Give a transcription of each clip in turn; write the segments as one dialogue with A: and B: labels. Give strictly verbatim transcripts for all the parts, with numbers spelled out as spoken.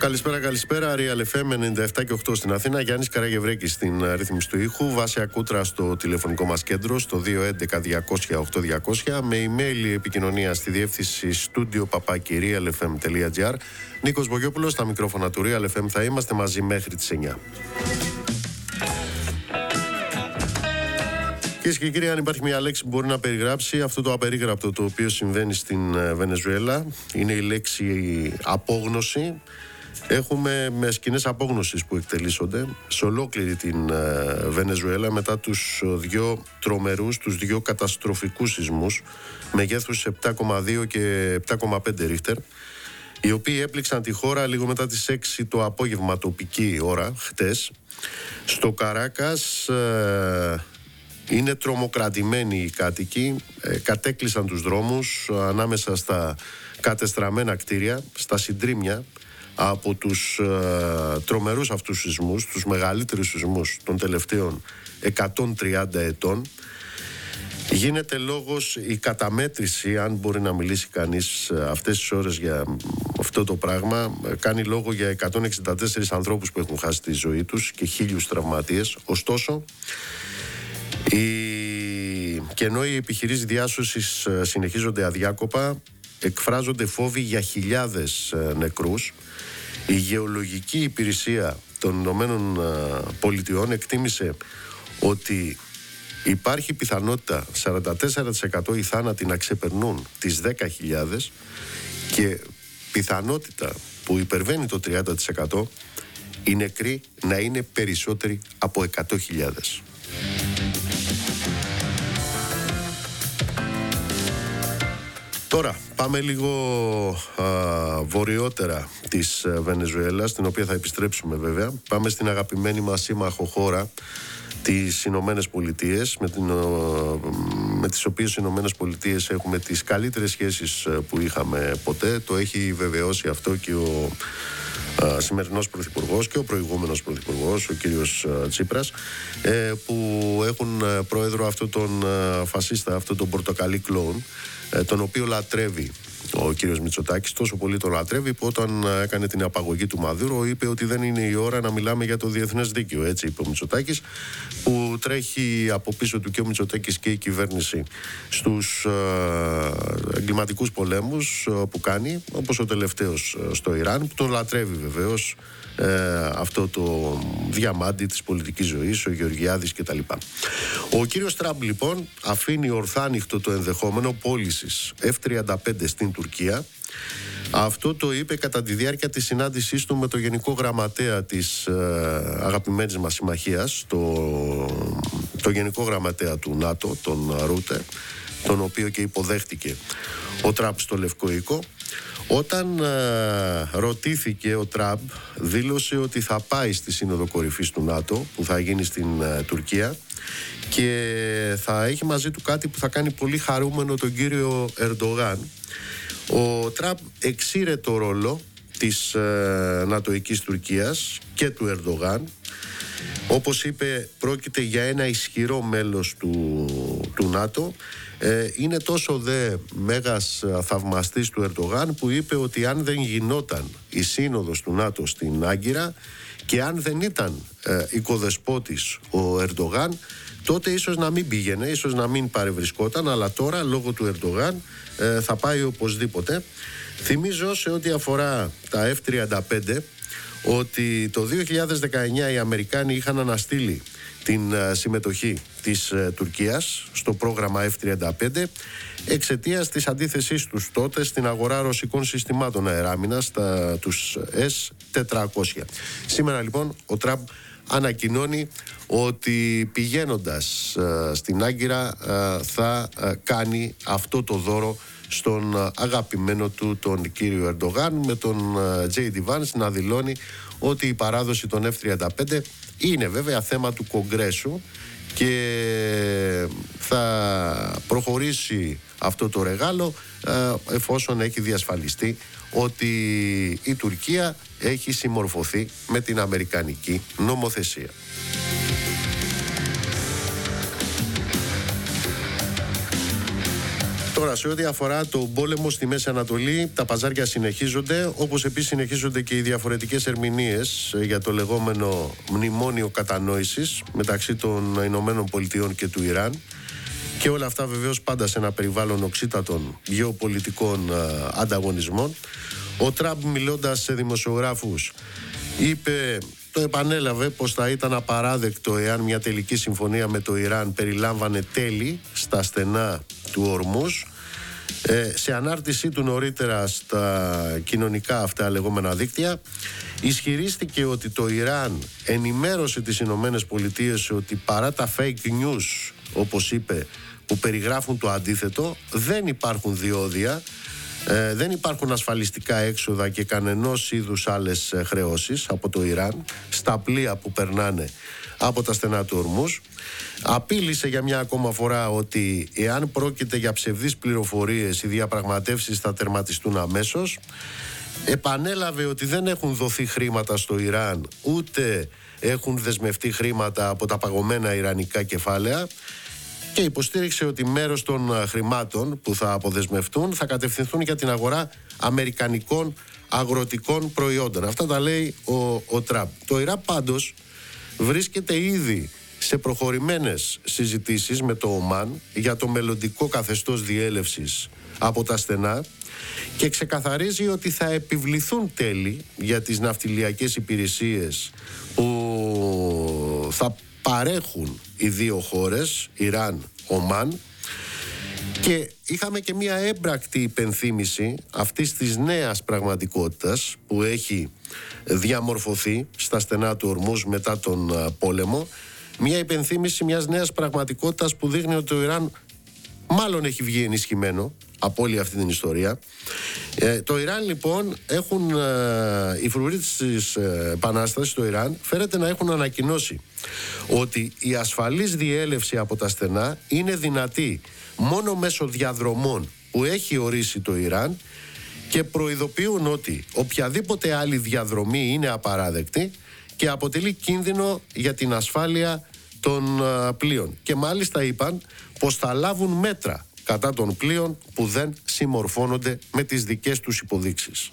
A: Καλησπέρα, καλησπέρα. Real εφ εμ ενενήντα επτά και οκτώ στην Αθήνα. Γιάννης Καραγευρέκης στην ρύθμιση του ήχου. Βάσια Κούτρα στο τηλεφωνικό μας κέντρο στο δύο έντεκα διακόσια οκτώ διακόσια. Με email επικοινωνία στη διεύθυνση studio παπάκι real f m τελεία g r. Νίκος Μπογιόπουλος στα μικρόφωνα του Real εφ εμ. Θα είμαστε μαζί μέχρι τις εννιά. Κυρίες και κύριοι, αν υπάρχει μια λέξη που μπορεί να περιγράψει αυτό το απερίγραπτο το οποίο συμβαίνει στην Βενεζουέλα, είναι η λέξη απόγνωση. Έχουμε με σκηνές απόγνωσης που εκτελήσονται σε ολόκληρη την Βενεζουέλα μετά τους δυο τρομερούς, τους δυο καταστροφικούς σεισμούς μεγέθους επτά κόμμα δύο και επτά κόμμα πέντε ρίχτερ, οι οποίοι έπληξαν τη χώρα λίγο μετά τις έξι το απόγευμα τοπική ώρα χτες. Στο Καράκας ε, είναι τρομοκρατημένοι οι κάτοικοι, ε, κατέκλεισαν τους δρόμους ανάμεσα στα κατεστραμμένα κτίρια, στα συντρίμμια από τους ε, τρομερούς αυτούς σεισμούς, τους μεγαλύτερους σεισμούς των τελευταίων εκατόν τριάντα ετών. Γίνεται λόγος, η καταμέτρηση, αν μπορεί να μιλήσει κανείς αυτές τις ώρες για αυτό το πράγμα, κάνει λόγο για εκατόν εξήντα τέσσερις ανθρώπους που έχουν χάσει τη ζωή τους και χίλιους τραυματίες. Ωστόσο, η... και ενώ οι επιχειρήσεις διάσωσης συνεχίζονται αδιάκοπα, εκφράζονται φόβοι για χιλιάδες νεκρούς. Η Γεωλογική Υπηρεσία των Ηνωμένων Πολιτειών εκτίμησε ότι υπάρχει πιθανότητα σαράντα τέσσερα τοις εκατό οι θάνατοι να ξεπερνούν τις δέκα χιλιάδες και πιθανότητα που υπερβαίνει το τριάντα τοις εκατό οι νεκροί να είναι περισσότεροι από εκατό χιλιάδες. Τώρα πάμε λίγο α, βορειότερα της Βενεζουέλας, στην οποία θα επιστρέψουμε βέβαια. Πάμε στην αγαπημένη μας σύμμαχο χώρα, τις Ηνωμένες Πολιτείες, με, την, με τις οποίες οι Ηνωμένες Πολιτείες έχουμε τις καλύτερες σχέσεις που είχαμε ποτέ. Το έχει βεβαιώσει αυτό και ο α, σημερινός πρωθυπουργός και ο προηγούμενος πρωθυπουργός, ο κύριος α, Τσίπρας, ε, που έχουν α, πρόεδρο αυτόν τον α, φασίστα, αυτόν τον πορτοκαλί κλόουν, ε, τον οποίο λατρεύει ο κύριος Μητσοτάκης. Τόσο πολύ τον λατρεύει που όταν έκανε την απαγωγή του Μαδούρο είπε ότι δεν είναι η ώρα να μιλάμε για το διεθνές δίκαιο. Έτσι είπε ο Μητσοτάκης, που τρέχει από πίσω του και ο Μητσοτάκης και η κυβέρνηση στους ε, εγκληματικούς πολέμους ε, που κάνει, όπως ο τελευταίος στο Ιράν, που τον λατρεύει βεβαίως ε, αυτό το διαμάντι της πολιτικής ζωής, ο Γεωργιάδης κτλ. Ο κύριος Τραμπ λοιπόν αφήνει ορθάνυχτο το ενδεχόμενο πώλησης εφ τριάντα πέντε στην Τουρκία. Αυτό το είπε κατά τη διάρκεια της συνάντησής του με το Γενικό Γραμματέα της ε, αγαπημένης μας συμμαχίας, το, το Γενικό Γραμματέα του ΝΑΤΟ, τον Ρούτε, τον οποίο και υποδέχτηκε ο Τραμπ στο Λευκό Οίκο. Όταν ε, ρωτήθηκε, ο Τραμπ δήλωσε ότι θα πάει στη Σύνοδο Κορυφής του ΝΑΤΟ που θα γίνει στην ε, Τουρκία και θα έχει μαζί του κάτι που θα κάνει πολύ χαρούμενο τον κύριο Ερντογάν. Ο Τραμπ εξήρε το ρόλο της ε, νατοικής Τουρκίας και του Ερντογάν. Όπως είπε, πρόκειται για ένα ισχυρό μέλος του, του ΝΑΤΟ. Ε, είναι τόσο δε μέγας θαυμαστής του Ερντογάν που είπε ότι αν δεν γινόταν η σύνοδος του ΝΑΤΟ στην Άγκυρα και αν δεν ήταν ε, οικοδεσπότης ο Ερντογάν, τότε ίσως να μην πήγαινε, ίσως να μην παρευρισκόταν, αλλά τώρα λόγω του Ερντογάν ε, θα πάει οπωσδήποτε. Θυμίζω σε ό,τι αφορά τα εφ τριάντα πέντε ότι το δύο χιλιάδες δεκαεννιά οι Αμερικάνοι είχαν αναστείλει την ε, συμμετοχή της ε, Τουρκίας στο πρόγραμμα εφ τριάντα πέντε εξαιτίας της αντίθεσής τους τότε στην αγορά ρωσικών συστημάτων αεράμινας, τα, τους ες τετρακόσια. Σήμερα λοιπόν ο Τραμπ ανακοινώνει ότι πηγαίνοντας ε, στην Άγκυρα ε, θα ε, κάνει αυτό το δώρο στον ε, αγαπημένο του τον κύριο Ερντογάν, με τον ε, τζέι ντι Vance να δηλώνει ότι η παράδοση των εφ τριάντα πέντε είναι βέβαια θέμα του Κογκρέσου και θα προχωρήσει αυτό το ρεγάλο ε, εφόσον έχει διασφαλιστεί ότι η Τουρκία έχει συμμορφωθεί με την αμερικανική νομοθεσία. Τώρα, σε ό,τι αφορά τον πόλεμο στη Μέση Ανατολή, τα παζάρια συνεχίζονται, όπως επίσης συνεχίζονται και οι διαφορετικές ερμηνείες για το λεγόμενο μνημόνιο κατανόησης μεταξύ των Ηνωμένων Πολιτειών και του Ιράν. Και όλα αυτά βεβαίως πάντα σε ένα περιβάλλον οξύτατων γεωπολιτικών ανταγωνισμών. Ο Τραμπ, μιλώντας σε δημοσιογράφους, είπε, το επανέλαβε, πως θα ήταν απαράδεκτο εάν μια τελική συμφωνία με το Ιράν περιλάμβανε τέλη στα στενά του Ορμούζ. Ε, σε ανάρτησή του νωρίτερα στα κοινωνικά αυτά λεγόμενα δίκτυα, ισχυρίστηκε ότι το Ιράν ενημέρωσε τις Ηνωμένες Πολιτείες ότι παρά τα fake news, όπως είπε, που περιγράφουν το αντίθετο, δεν υπάρχουν διόδια, ε, δεν υπάρχουν ασφαλιστικά έξοδα και κανενός είδους άλλες χρεώσεις από το Ιράν στα πλοία που περνάνε από τα στενά του Ορμούζ. Απείλησε για μια ακόμα φορά ότι εάν πρόκειται για ψευδείς πληροφορίες, οι διαπραγματεύσεις θα τερματιστούν αμέσως. Επανέλαβε ότι δεν έχουν δοθεί χρήματα στο Ιράν, ούτε έχουν δεσμευτεί χρήματα από τα παγωμένα ιρανικά κεφάλαια, και υποστήριξε ότι μέρος των χρημάτων που θα αποδεσμευτούν θα κατευθυνθούν για την αγορά αμερικανικών αγροτικών προϊόντων. Αυτά τα λέει ο, ο Τραμπ. Το Ιράν πάντως βρίσκεται ήδη σε προχωρημένες συζητήσεις με το Ομάν για το μελλοντικό καθεστώς διέλευσης από τα στενά και ξεκαθαρίζει ότι θα επιβληθούν τέλη για τις ναυτιλιακές υπηρεσίες που θα παρέχουν οι δύο χώρες, Ιράν, Ομάν. Και είχαμε και μια έμπρακτη υπενθύμηση αυτής της νέας πραγματικότητας που έχει διαμορφωθεί στα στενά του Ορμούζ μετά τον πόλεμο. Μια υπενθύμηση μιας νέας πραγματικότητας που δείχνει ότι το Ιράν μάλλον έχει βγει ενισχυμένο από όλη αυτή την ιστορία. Ε, το Ιράν λοιπόν έχουν, ε, οι φρουροί της ε, Επανάστασης στο Ιράν φαίνεται να έχουν ανακοινώσει ότι η ασφαλής διέλευση από τα στενά είναι δυνατή μόνο μέσω διαδρομών που έχει ορίσει το Ιράν και προειδοποιούν ότι οποιαδήποτε άλλη διαδρομή είναι απαράδεκτη και αποτελεί κίνδυνο για την ασφάλεια των ε, πλοίων. Και μάλιστα είπαν πως θα λάβουν μέτρα κατά των πλοίων που δεν συμμορφώνονται με τις δικές τους υποδείξεις.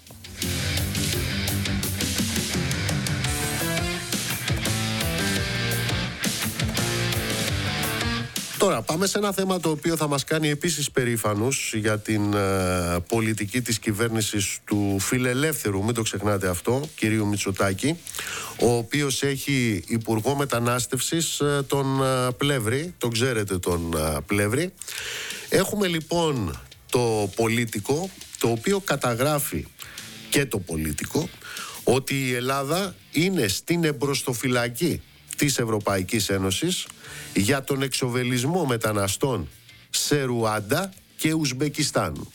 A: Τώρα πάμε σε ένα θέμα το οποίο θα μας κάνει επίσης περήφανους για την ε, πολιτική της κυβέρνησης του φιλελεύθερου, μην το ξεχνάτε αυτό, κυρίου Μητσοτάκη, ο οποίος έχει υπουργό μετανάστευσης ε, τον ε, Πλεύρη, τον ξέρετε τον ε, Πλεύρη. Έχουμε λοιπόν το Πολίτικο, το οποίο καταγράφει, και το Πολίτικο, ότι η Ελλάδα είναι στην εμπροστοφυλακή της Ευρωπαϊκής Ένωσης για τον εξοβελισμό μεταναστών σε Ρουάντα και Ουσμπεκιστάν.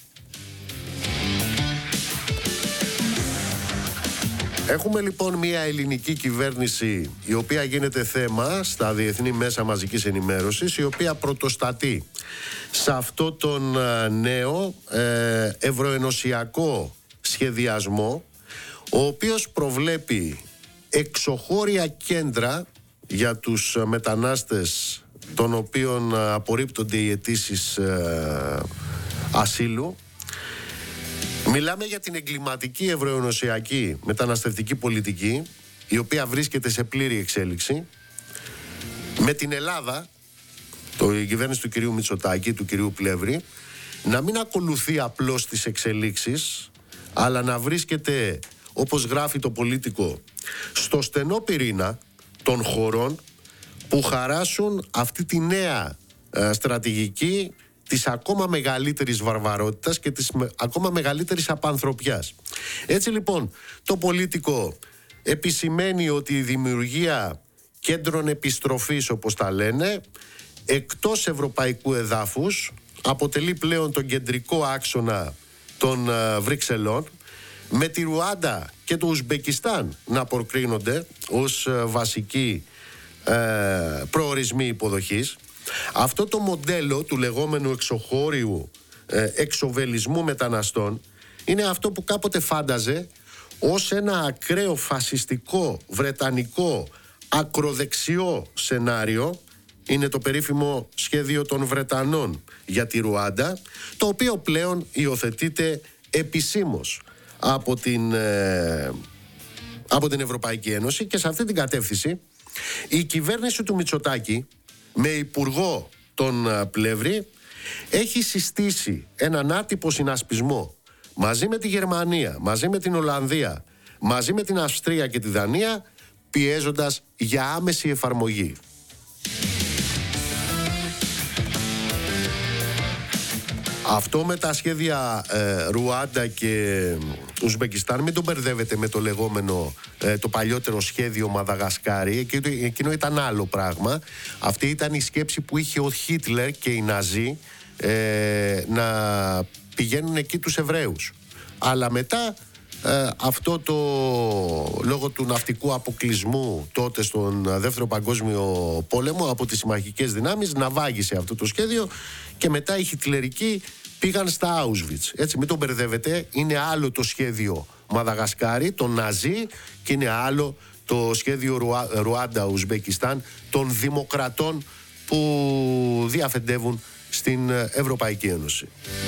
A: Έχουμε λοιπόν μια ελληνική κυβέρνηση η οποία γίνεται θέμα στα διεθνή μέσα μαζικής ενημέρωσης, η οποία πρωτοστατεί σε αυτό τον νέο ε, ευρωενωσιακό σχεδιασμό, ο οποίος προβλέπει εξωχώρια κέντρα για τους μετανάστες των οποίων απορρίπτονται οι αιτήσεις ε, ασύλου. Μιλάμε για την εγκληματική ευρωενωσιακή μεταναστευτική πολιτική, η οποία βρίσκεται σε πλήρη εξέλιξη, με την Ελλάδα, το, η κυβέρνηση του κυρίου Μητσοτάκη, του κυρίου Πλεύρη, να μην ακολουθεί απλώς τις εξελίξεις, αλλά να βρίσκεται, όπως γράφει το Πολίτικο, στο στενό πυρήνα των χωρών που χαράσουν αυτή τη νέα ε, στρατηγική της ακόμα μεγαλύτερης βαρβαρότητας και της με, ακόμα μεγαλύτερης απανθρωπιάς. Έτσι λοιπόν το Πολίτικο επισημαίνει ότι η δημιουργία κέντρων επιστροφής, όπως τα λένε, εκτός ευρωπαϊκού εδάφους αποτελεί πλέον τον κεντρικό άξονα των ε, Βρυξελών, με τη Ρουάντα και το Ουσμπεκιστάν να προκρίνονται ως ε, βασικοί ε, προορισμοί υποδοχής. Αυτό το μοντέλο του λεγόμενου εξωχώριου ε, εξοβελισμού μεταναστών είναι αυτό που κάποτε φάνταζε ως ένα ακραίο φασιστικό βρετανικό ακροδεξιό σενάριο είναι το περίφημο σχέδιο των Βρετανών για τη Ρουάντα, το οποίο πλέον υιοθετείται επισήμως από την, ε, από την Ευρωπαϊκή Ένωση, και σε αυτή την κατεύθυνση η κυβέρνηση του Μητσοτάκη με υπουργό τον Πλεύρη έχει συστήσει έναν άτυπο συνασπισμό μαζί με τη Γερμανία, μαζί με την Ολλανδία, μαζί με την Αυστρία και τη Δανία, πιέζοντας για άμεση εφαρμογή. Αυτό με τα σχέδια ε, Ρουάντα και Ουσμπεκιστάν μην το μπερδεύετε με το λεγόμενο ε, το παλιότερο σχέδιο Μαδαγασκάρη. Εκείνο ήταν άλλο πράγμα. Αυτή ήταν η σκέψη που είχε ο Χίτλερ και οι Ναζί ε, να πηγαίνουν εκεί τους Εβραίους. Αλλά μετά ε, αυτό το λόγω του ναυτικού αποκλεισμού τότε στον Δεύτερο Παγκόσμιο Πόλεμο από τις συμμαχικές δυνάμεις ναυάγησε αυτό το σχέδιο, και μετά οι χιτλερικοί πήγαν στα Auschwitz. Έτσι, μην τον μπερδεύετε, είναι άλλο το σχέδιο Μαδαγασκάρη, τον Ναζί, και είναι άλλο το σχέδιο Ρουα... Ρουάντα-Ουσμπεκιστάν των δημοκρατών που διαφεντεύουν στην Ευρωπαϊκή Ένωση.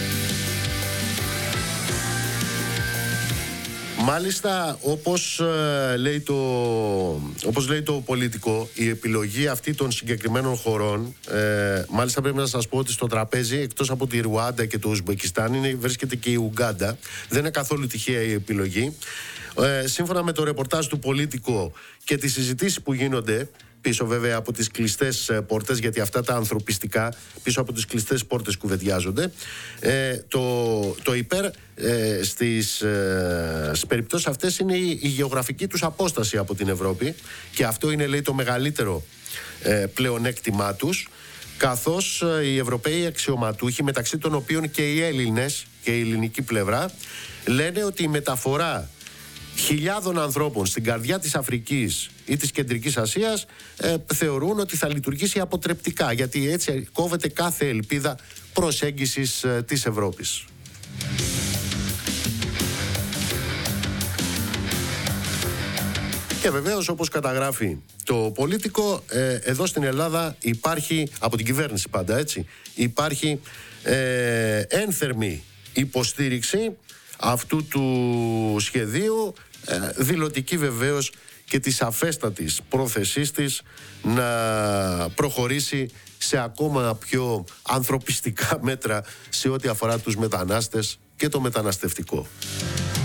A: Μάλιστα, όπως, ε, λέει το, όπως λέει το πολιτικό, η επιλογή αυτή των συγκεκριμένων χωρών, ε, μάλιστα πρέπει να σας πω ότι στο τραπέζι, εκτός από τη Ρουάντα και το Ουσμπεκιστάν, είναι, βρίσκεται και η Ουγκάντα. Δεν είναι καθόλου τυχαία η επιλογή. Ε, σύμφωνα με το ρεπορτάζ του πολιτικό και τις συζητήσεις που γίνονται πίσω βέβαια από τις κλειστές πόρτες, γιατί αυτά τα ανθρωπιστικά πίσω από τις κλειστές πόρτες κουβεντιάζονται, ε, το, το υπέρ ε, στις, ε, στις περιπτώσεις αυτές είναι η, η γεωγραφική τους απόσταση από την Ευρώπη, και αυτό είναι, λέει, το μεγαλύτερο ε, πλεονέκτημά τους, καθώς ε, οι Ευρωπαίοι αξιωματούχοι, μεταξύ των οποίων και οι Έλληνες και η ελληνική πλευρά, λένε ότι η μεταφορά χιλιάδων ανθρώπων στην καρδιά της Αφρικής ή της Κεντρικής Ασίας ε, θεωρούν ότι θα λειτουργήσει αποτρεπτικά, γιατί έτσι κόβεται κάθε ελπίδα προσέγγισης ε, της Ευρώπης. Και βεβαίως, όπως καταγράφει το πολιτικό, ε, εδώ στην Ελλάδα υπάρχει, από την κυβέρνηση πάντα έτσι, υπάρχει ε, ένθερμη υποστήριξη αυτού του σχεδίου, ε, δηλωτική βεβαίως και της σαφέστατης πρόθεσής της να προχωρήσει σε ακόμα πιο ανθρωπιστικά μέτρα σε ό,τι αφορά τους μετανάστες και το μεταναστευτικό.